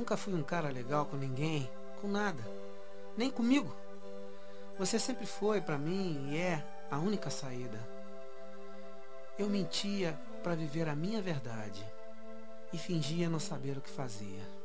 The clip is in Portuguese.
nunca fui um cara legal com ninguém, com nada, nem comigo. Você sempre foi pra mim e é a única saída. Eu mentia para viver a minha verdade e fingia não saber o que fazia.